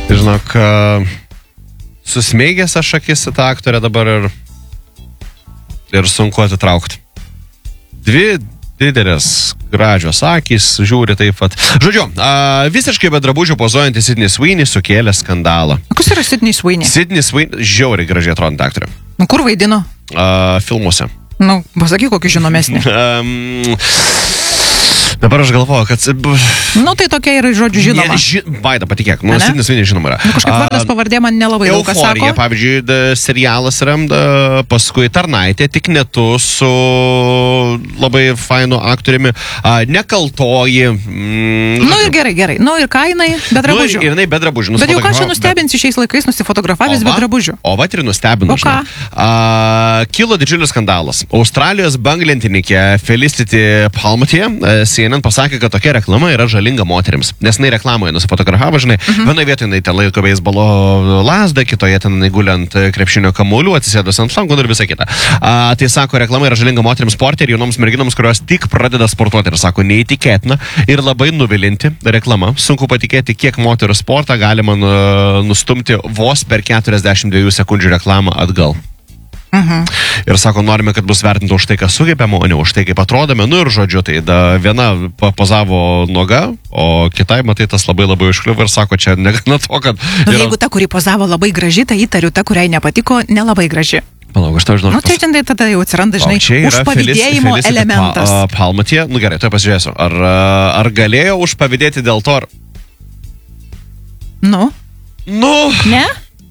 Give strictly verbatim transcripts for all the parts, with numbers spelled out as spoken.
Žinok, susmeigęs aš akis į tą aktorę dabar ir, ir sunku atitraukti. Dvi didelės gražios akys, žiūri taip pat. Žodžiu, a, visiškai be drabužių pozuojantis Sydney Sweeney sukėlė skandalą. Kas yra Sydney Sweeney? Sydney Sweeney, žiauriai gražiai atrodanti aktorė. Nu, kur vaidino? A, filmuose. Nu, pasakyk, kokį žinomesnį. Um, dabar aš galvoju, kad... Nu, tai tokia yra žodžiu žinoma. Ne, ži... Vaida, patikėk, nu, Sydney Sweeney žinoma yra. Nu, kažkaip vardas pavardė man nelabai daug kas sako. Euforija, pavyzdžiui, da, serialas yra, da, paskui Tarnaitė, tik netu su labai fainu aktoriumi, a, Nekaltoji. Mm, nu ir gerai, gerai. Nu ir ką jinai, be drabužių. Nu ir jinai be drabužių. Bet jau ką čia nustebinsi šiais laikais nusifotografavęs be drabužių. O va ir nustebino. O ką? A, kilo didžiulis skandalas. Australijos banglentininkė Felicity Palmatier C N N pasakė, kad tokia reklama yra žalinga moterims. Nes jinai reklamoje nusifotografavo, žinai, mhm. vienoje vietoje jinai ten laiko beisbolo lazdą, kitoje ten jinai guliant krepšinio kamuolių, atsisėdus ant langų ir visa kita. A, tai sako, reklama yra žalinga moterims sporte ir jaunoms merginoms, kurios tik pradeda sportuoti. Ir sako, neįtikėtina ir labai nuvilinti reklama. Sunku patikėti, kiek moterų sportą galima nustumti vos per keturiasdešimt dviejų sekundžių reklamą atgal. Mhm. Ir sako, norime, kad bus vertinta už tai, kas sugebėme, o ne už tai, kaip atrodome. Nu ir žodžiu, tai da, viena pozavo nuoga, o kitai, matai, tas labai labai užkliuvo ir sako, čia negana to, kad... Nu, yra... Jeigu ta, kuri pozavo labai graži, tai įtariu, ta, kuriai nepatiko, nelabai graži. Palauk, aš tau žinau. Nu, tai žinai, tada jau atsiranda, žinai, užpavydėjimo Felicity, elementas. Pa, Palmatier, nu gerai, tai pasižiūrėsiu. Ar, ar galėjo užpavydėti dėl to, ar... Nu? Nu? Ne?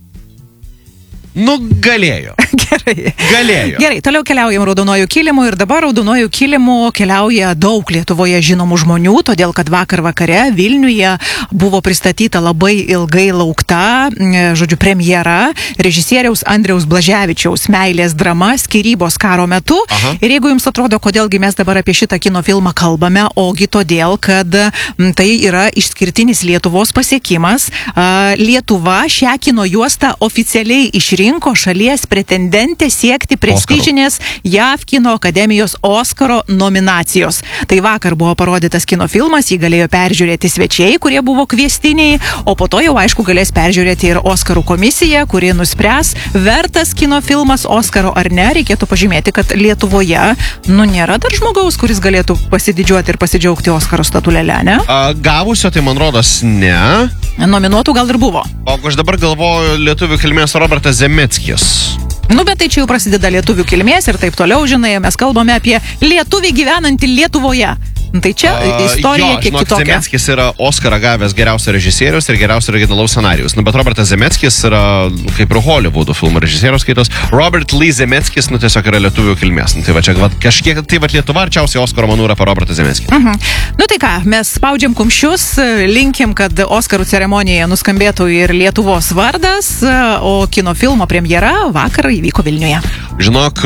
Nu, galėjo. Gerai. Galėjo. Gerai, toliau keliaujam raudonuoju kilimu ir dabar raudonuoju kilimu keliauja daug Lietuvoje žinomų žmonių, todėl kad vakar vakare Vilniuje buvo pristatyta labai ilgai laukta, žodžiu, premjera režisieriaus Andriaus Blaževičiaus meilės drama Skyrybos karo metu. Aha. Ir jeigu jums atrodo, kodėlgi mes dabar apie šitą kino filmą kalbame, ogi todėl, kad m, tai yra išskirtinis Lietuvos pasiekimas. A, Lietuva šią kino juostą oficialiai išrinko rinko šalies pretendentė siekti prestižinės J A V kino akademijos Oskaro nominacijos. Tai vakar buvo parodytas kino filmas, jį galėjo peržiūrėti svečiai, kurie buvo kviestiniai, o po to jau aišku galės peržiūrėti ir Oskarų komisija, kuri nuspręs, vertas kino filmas Oskaro ar ne. Reikėtų pažymėti, kad Lietuvoje, nu, nėra dar žmogaus, kuris galėtų pasididžiuoti ir pasidžiaugti Oskaro statulėlę, ne? A, gavusio, tai man rodos, ne. Nominuotų gal ir buvo. O aš dabar galvoju, lietuvių kilmės Robertas Zemeckis. Nu, bet tai čia jau prasideda lietuvių kilmės ir taip toliau, žinai, mes kalbame apie lietuvį gyvenantį Lietuvoje. Tai čia istorija uh, kiek žinok, kitokia. Zemeckis yra Oskarą gavęs geriausio režisieriaus ir geriausio originalaus scenarijaus. Nu, bet Robertas Zemeckis yra kaip ir Hollywoodo filmų režisieriaus skaitos. Robert Lee Zemeckis, nu, tiesiog yra lietuvių kilmės. Nu, tai va čia va, kažkiek, tai va Lietuva arčiausiai Oskaro manų yra apie Robertą Zemeckį. Uh -huh. Nu tai ką, mes spaudžiam kumščius, linkim, kad Oskarų ceremonijoje nuskambėtų ir Lietuvos vardas, o kino filmo premjera vakar įvyko Vilniuje. Žinok,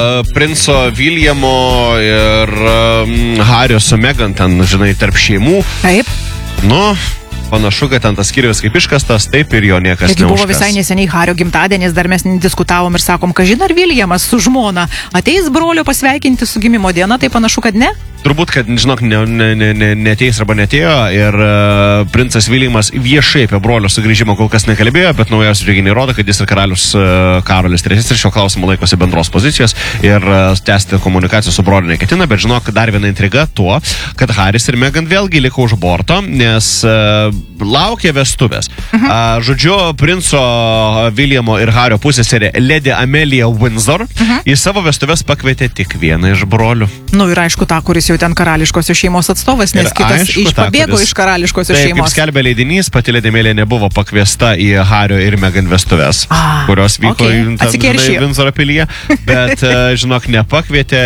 princo Viljamo ir um, Hario su Meghan ten, žinai, tarp šeimų. Taip. Nu, panašu, kad ten tas skyrius kaip iškastas, taip ir jo niekas neužkas. Buvo visai neseniai Hario gimtadienis, dar mes diskutavom ir sakom, kažin ar Viljamas su žmona ateis brolio pasveikinti su gimimo diena, tai panašu, kad ne? Turbūt, kad, žinok, ne, ne, ne, ne, neteis arba netėjo ir uh, princas Viljamas viešai apie brolio sugrįžimą kol kas nekalbėjo, bet naujausi reginiai rodo, kad jis ir karalius uh, Karolis trečiasis ir šio klausimo laikosi bendros pozicijos ir uh, tęsti komunikaciją su broliu neketina, bet žinok, dar viena intriga tuo, kad Haris ir Meghan vėlgi liko už borto, nes uh, laukia vestuvės. Uh-huh. Uh, žodžiu, princo Viljamo ir Hario pusseserė Lady Amelia Windsor uh-huh. į savo vestuvės pakvietė tik vieną iš brolių. Nu ir aišku, tą, kuris jau ten karališkosios šeimos atstovas, nes ir kitas aišku, išpabėgo kuris, iš karališkosios taip, šeimos. Kaip skelbė leidinys, pati Lady Amelia nebuvo pakviesta į Hario ir Meghan vestuvės, ah, kurios vyko okay. Vindzoro pilyje, bet, žinok, nepakvietė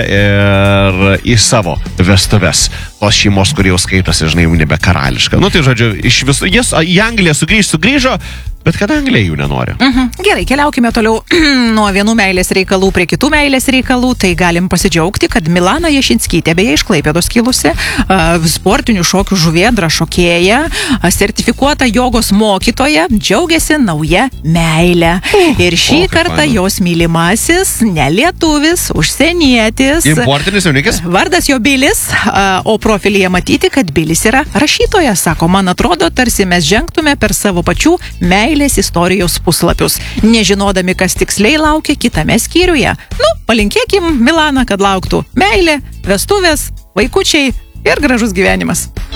ir į savo vestuvės tos šeimos, kurie jau skaitosi, žinai, nebe karališka. Nu tai, žodžiu, iš visų, jis į Angliją sugrįž, sugrįžo, Bet kad Anglija jų nenori. Mhm. Gerai, keliaukime toliau nuo vienų meilės reikalų prie kitų meilės reikalų. Tai galim pasidžiaugti, kad Milana Jašinskytė, beje, iš Klaipėdos kilusi, sportinių šokių žuvėdra šokėja, sertifikuota jogos mokytoja, džiaugiasi nauja meilė. Ir šį o, kartą faina. jos mylimasis, ne lietuvis, užsienietis. Importinis jaunikis? Vardas jo Bilis, o profilyje matyti, kad Bilis yra rašytojas. Sako, man atrodo, tarsi mes žengtume per savo pačių meilės istorijos puslapius, nežinodami, kas tiksliai laukia kitame skyriuje. Nu, palinkėkim Milana, kad lauktų meilė, vestuvės, vaikučiai ir gražus gyvenimas.